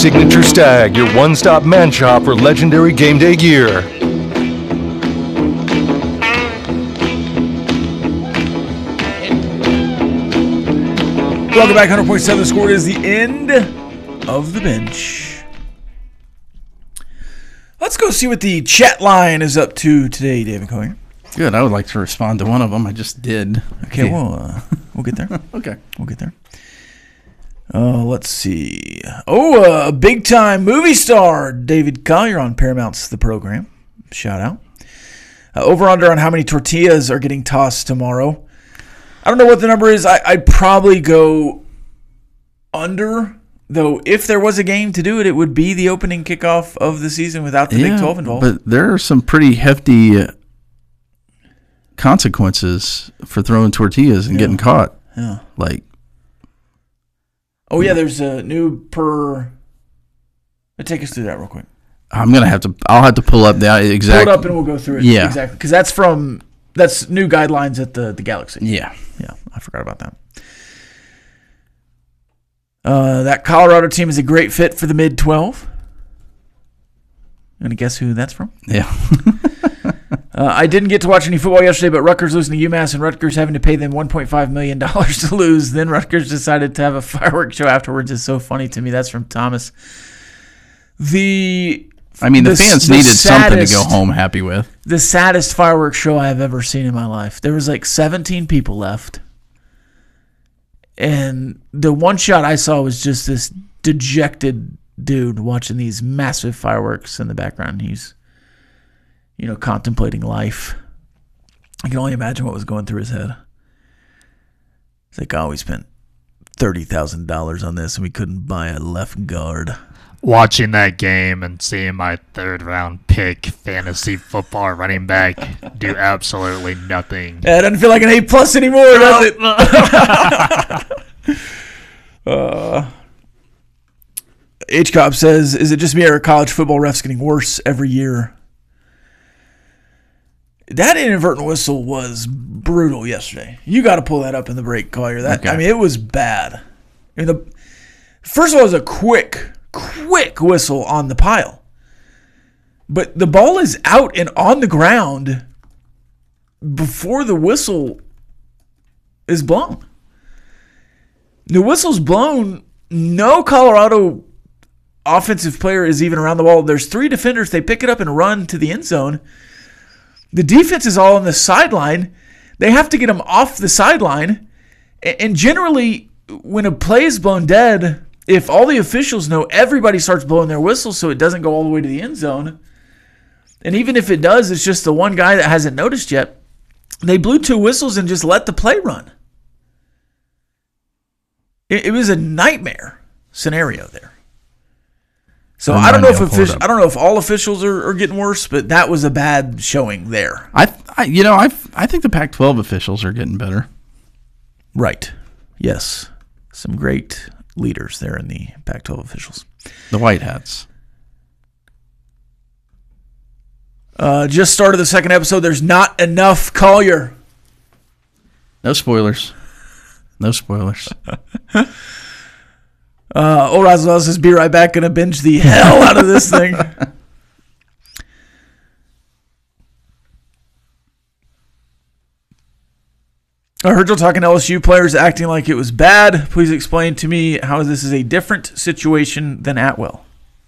Signature Stag, your one-stop man shop for legendary game day gear. Welcome back, 100.7 The Score. Is the end of the bench. Let's go see what the chat line is up to today, David Collier. Good. I would like to respond to one of them. I just did. Okay, we'll get there. Okay. We'll get there. Let's see. A big-time movie star, David Collier on Paramount's The Program. Shout out. Over-under on how many tortillas are getting tossed tomorrow. I don't know what the number is. I'd probably go under, though if there was a game to do it, it would be the opening kickoff of the season without the Big 12 involved. But there are some pretty hefty consequences for throwing tortillas and getting caught. Yeah. There's a new per... Take us through that real quick. I'll have to pull up the exact... Pull it up and we'll go through it. Yeah. Exactly. Because that's new guidelines at the Galaxy. Yeah. Yeah, I forgot about that. That Colorado team is a great fit for the mid-12. You want to guess who that's from? Yeah. I didn't get to watch any football yesterday, but Rutgers losing to UMass and Rutgers having to pay them $1.5 million to lose. Then Rutgers decided to have a fireworks show afterwards. Is so funny to me. That's from Thomas. The fans needed something to go home happy with. The saddest fireworks show I have ever seen in my life. There was 17 people left. And the one shot I saw was just this dejected dude watching these massive fireworks in the background. He's, contemplating life. I can only imagine what was going through his head. It's like, we spent $30,000 on this and we couldn't buy a left guard. Watching that game and seeing my third-round pick fantasy football running back do absolutely nothing. Yeah, it doesn't feel like an A+ anymore, does it? H-Cop says, is it just me or are college football refs getting worse every year? That inadvertent whistle was brutal yesterday. You got to pull that up in the break, Collier. It was bad. First of all, it was a quick whistle on the pile. But the ball is out and on the ground before the whistle is blown. The whistle's blown. No Colorado offensive player is even around the ball. There's 3 defenders. They pick it up and run to the end zone. The defense is all on the sideline. They have to get them off the sideline. And generally, when a play is blown dead, if all the officials know, everybody starts blowing their whistles so it doesn't go all the way to the end zone. And even if it does, it's just the one guy that hasn't noticed yet. They blew 2 whistles and just let the play run. It was a nightmare scenario there. So I don't know if all officials are getting worse, but that was a bad showing there. I think the Pac-12 officials are getting better. Right. Yes. Some great leaders there in the Pac-12 officials. The white hats. Just started the second episode. There's not enough Collier. No spoilers. No spoilers. Old Roswell says, be right back, gonna binge the hell out of this thing. I heard you talking to LSU players acting like it was bad. Please explain to me how this is a different situation than Atwell.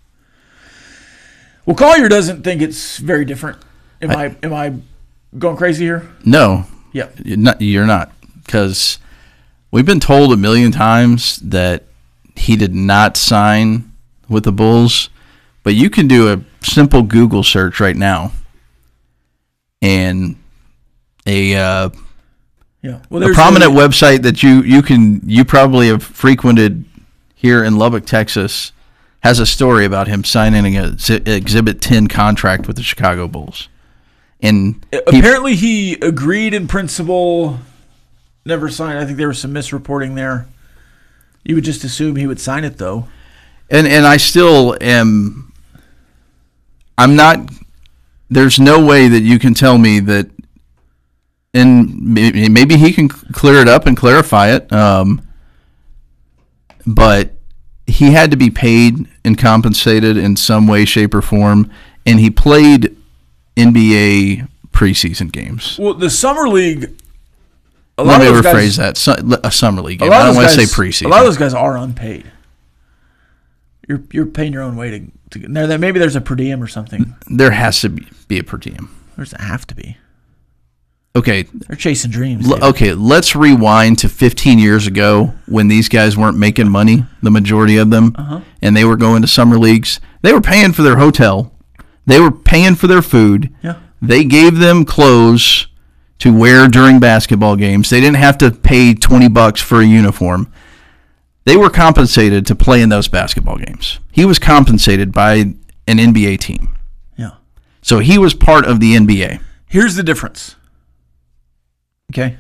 Well, Collier doesn't think it's very different. Am I going crazy here? No. Yeah. You're not. Because we've been told a million times that he did not sign with the Bulls, but you can do a simple Google search right now, and a prominent website that you probably have frequented here in Lubbock, Texas, has a story about him signing an Exhibit 10 contract with the Chicago Bulls. And apparently he agreed in principle, never signed. I think there was some misreporting there. You would just assume he would sign it, though. And I still am. I'm not. There's no way that you can tell me that. And maybe he can clear it up and clarify it. But he had to be paid and compensated in some way, shape, or form, and he played NBA preseason games. Well, the summer league. Let me rephrase that. A summer league game. I don't want to say preseason. A lot of those guys are unpaid. You're paying your own way to get there. Maybe there's a per diem or something. There has to be a per diem. There's a have to be. Okay. They're chasing dreams. Okay, let's rewind to 15 years ago when these guys weren't making money, the majority of them, and they were going to summer leagues. They were paying for their hotel. They were paying for their food. Yeah. They gave them clothes to wear during basketball games. They didn't have to pay $20 for a uniform. They were compensated to play in those basketball games. He was compensated by an NBA team. Yeah. So he was part of the NBA. Here's the difference. Okay.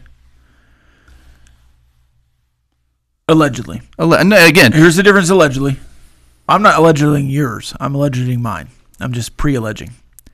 Allegedly. Again, here's the difference. Allegedly, I'm not alleging yours. I'm alleging mine. I'm just pre-alleging.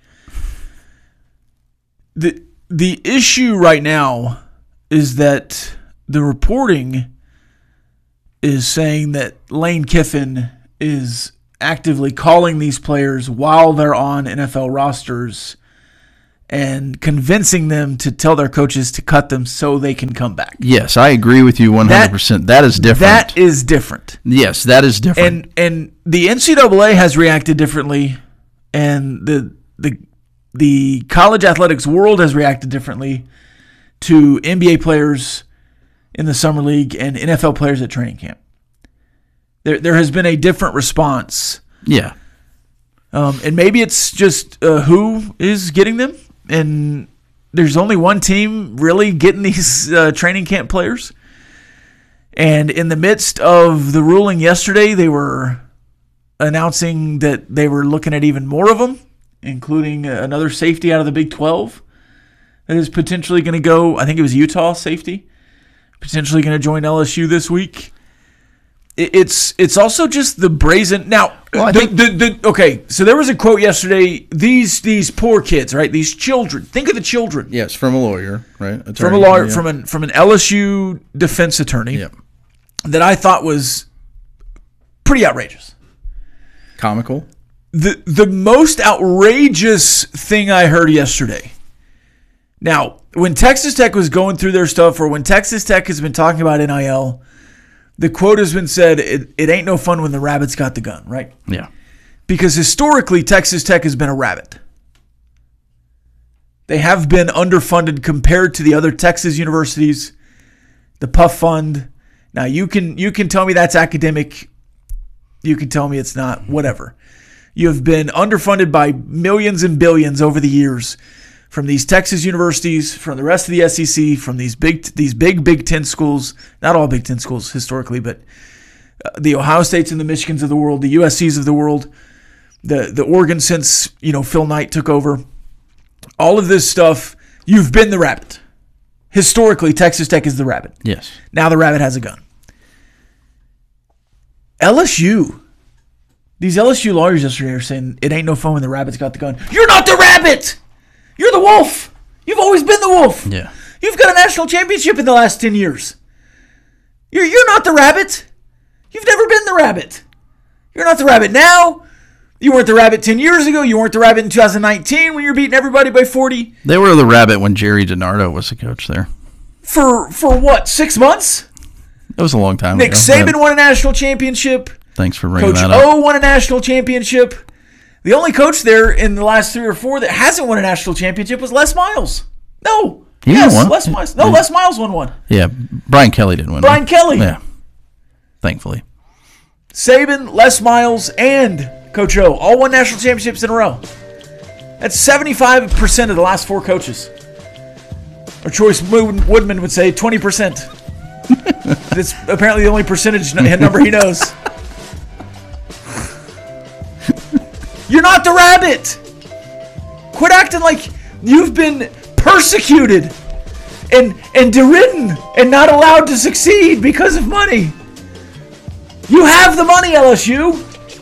The issue right now is that the reporting is saying that Lane Kiffin is actively calling these players while they're on NFL rosters and convincing them to tell their coaches to cut them so they can come back. Yes, I agree with you 100%. That is different. That is different. Yes, that is different. And the NCAA has reacted differently, and the college athletics world has reacted differently to NBA players in the summer league and NFL players at training camp. There has been a different response. Yeah. And maybe it's just who is getting them. And there's only one team really getting these training camp players. And in the midst of the ruling yesterday, they were announcing that they were looking at even more of them, including another safety out of the Big 12 that is potentially going to go. I think it was Utah safety, potentially going to join LSU this week. It's also just the brazen. Now, okay, so there was a quote yesterday. These poor kids, right? These children. Think of the children. Yes, from a lawyer, right? Attorney, from a lawyer, from an LSU defense attorney. Yep. That I thought was pretty outrageous. Comical. The most outrageous thing I heard yesterday. Now, when Texas Tech was going through their stuff, or when Texas Tech has been talking about NIL, the quote has been said, it ain't no fun when the rabbit's got the gun, right? Yeah. Because historically, Texas Tech has been a rabbit. They have been underfunded compared to the other Texas universities, the Puff Fund. Now, you can tell me that's academic. You can tell me it's not, whatever. You have been underfunded by millions and billions over the years from these Texas universities, from the rest of the SEC, from these big Big Ten schools, not all Big Ten schools historically, but the Ohio States and the Michigans of the world, the USCs of the world, the Oregon since Phil Knight took over. All of this stuff, you've been the rabbit. Historically, Texas Tech is the rabbit. Yes. Now the rabbit has a gun. LSU. These LSU lawyers yesterday are saying it ain't no fun when the rabbit's got the gun. You're not the rabbit! You're the wolf! You've always been the wolf! Yeah. You've got a national championship in the last 10 years. You're not the rabbit. You've never been the rabbit. You're not the rabbit now. You weren't the rabbit 10 years ago. You weren't the rabbit in 2019 when you're beating everybody by 40. They were the rabbit when Jerry DiNardo was the coach there. For what, 6 months? It was a long time Nick ago. Saban won a national championship. Thanks for bringing Coach that up. O won a national championship. The only coach there in the last 3 or 4 that hasn't won a national championship was Les Miles. No. He won one. Les Miles. No, Les Miles won one. Yeah, Brian Kelly didn't win Brian one. Kelly. Yeah, thankfully. Saban, Les Miles, and Coach O all won national championships in a row. That's 75% of the last 4 coaches. Or Choice Woodman would say 20%. That's apparently the only percentage number he knows. You're not the rabbit. Quit acting like you've been persecuted and deridden and not allowed to succeed because of money. You have the money, LSU.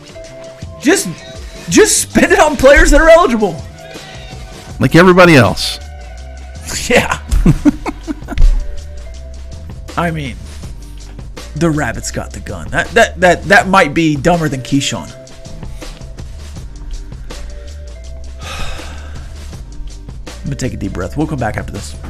Just spend it on players that are eligible. Like everybody else. Yeah. I mean, the Rabbits got the gun. That might be dumber than Keyshawn. I'm going to take a deep breath. We'll come back after this.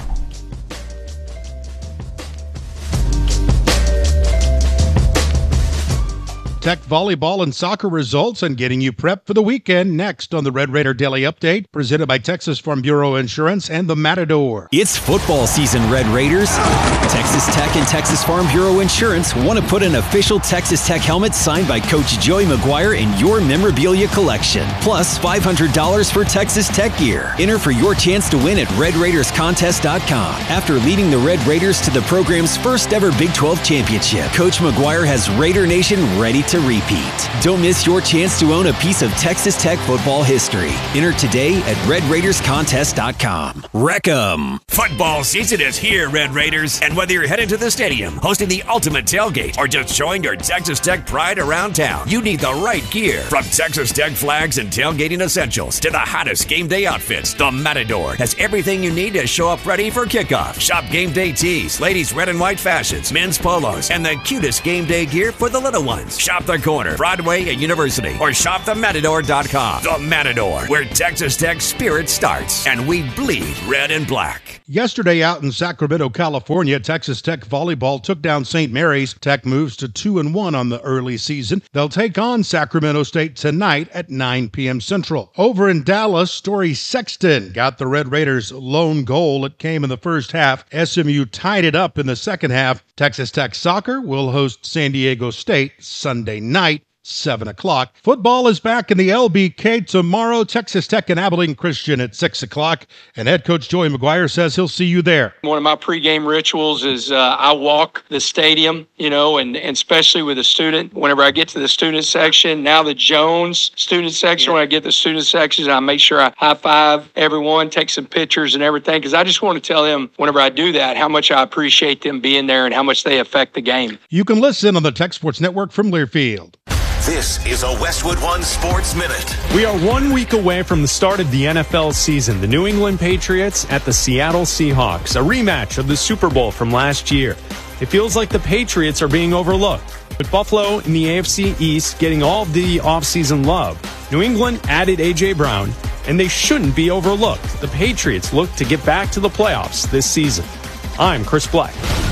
Tech volleyball and soccer results and getting you prepped for the weekend next on the Red Raider Daily Update, presented by Texas Farm Bureau Insurance and the Matador. It's football season, Red Raiders. Texas Tech and Texas Farm Bureau Insurance want to put an official Texas Tech helmet signed by Coach Joey McGuire in your memorabilia collection, plus $500 for Texas Tech gear. Enter for your chance to win at RedRaidersContest.com. After leading the Red Raiders to the program's first ever Big 12 championship, Coach McGuire has Raider Nation ready to repeat. Don't miss your chance to own a piece of Texas Tech football history. Enter today at RedRaidersContest.com. Wreck 'em! Football season is here, Red Raiders. And whether you're headed to the stadium, hosting the ultimate tailgate, or just showing your Texas Tech pride around town, you need the right gear. From Texas Tech flags and tailgating essentials to the hottest game day outfits, the Matador has everything you need to show up ready for kickoff. Shop game day tees, ladies' red and white fashions, men's polos, and the cutest game day gear for the little ones. Shop the corner, Broadway and University, or shop thematador.com. The Matador, where Texas Tech spirit starts, and we bleed red and black. Yesterday out in Sacramento, California, Texas Tech volleyball took down St. Mary's. Tech moves to 2-1 on the early season. They'll take on Sacramento State tonight at 9 p.m. Central. Over in Dallas, Story Sexton got the Red Raiders' lone goal. It came in the first half. SMU tied it up in the second half. Texas Tech soccer will host San Diego State Sunday night, 7 o'clock. Football is back in the LBK tomorrow. Texas Tech and Abilene Christian at 6 o'clock. And head coach Joey McGuire says he'll see you there. One of my pregame rituals is I walk the stadium, and especially with a student. Whenever I get to the student section, now the Jones student section, when I get to the student section, I make sure I high-five everyone, take some pictures and everything, because I just want to tell them whenever I do that how much I appreciate them being there and how much they affect the game. You can listen on the Tech Sports Network from Learfield. This is a Westwood One Sports Minute. We are 1 week away from the start of the NFL season. The New England Patriots at the Seattle Seahawks, a rematch of the Super Bowl from last year. It feels like the Patriots are being overlooked, with Buffalo in the AFC East getting all of the offseason love. New England added A.J. Brown, and they shouldn't be overlooked. The Patriots look to get back to the playoffs this season. I'm Chris Black.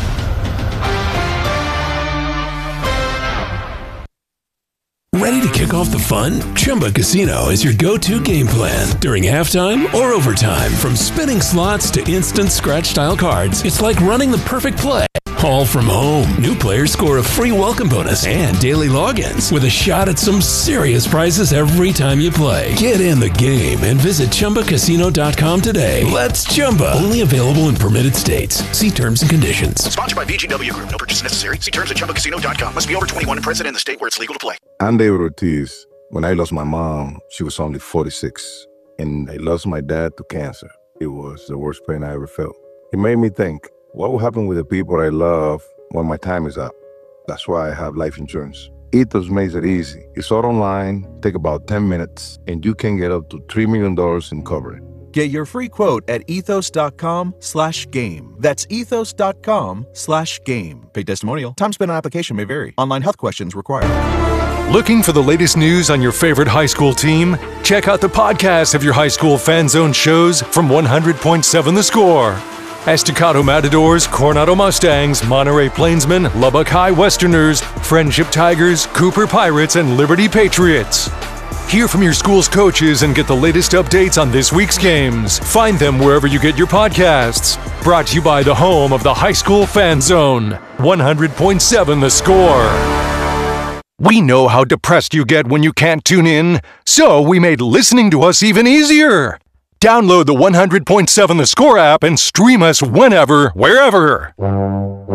Ready to kick off the fun? Chumba Casino is your go-to game plan during halftime or overtime. From spinning slots to instant scratch-style cards, it's like running the perfect play, all from home. New players score a free welcome bonus and daily logins with a shot at some serious prizes every time you play. Get in the game and visit ChumbaCasino.com today. Let's Chumba. Only available in permitted states. See terms and conditions. Sponsored by VGW Group. No purchase necessary. See terms at ChumbaCasino.com. Must be over 21 and present in the state where it's legal to play. I'm David Ortiz. When I lost my mom, she was only 46. And I lost my dad to cancer. It was the worst pain I ever felt. It made me think, what will happen with the people I love when my time is up? That's why I have life insurance. Ethos makes it easy. It's all online, take about 10 minutes, and you can get up to $3 million in coverage. Get your free quote at ethos.com/game. That's ethos.com/game. Paid testimonial. Time spent on application may vary. Online health questions required. Looking for the latest news on your favorite high school team? Check out the podcast of your high school fan zone shows from 100.7 The Score. Estacado Matadors, Coronado Mustangs, Monterey Plainsmen, Lubbock High Westerners, Friendship Tigers, Cooper Pirates, and Liberty Patriots. Hear from your school's coaches and get the latest updates on this week's games. Find them wherever you get your podcasts. Brought to you by the home of the high school fan zone, 100.7 The Score. We know how depressed you get when you can't tune in, so we made listening to us even easier. Download the 100.7 The Score app and stream us whenever, wherever.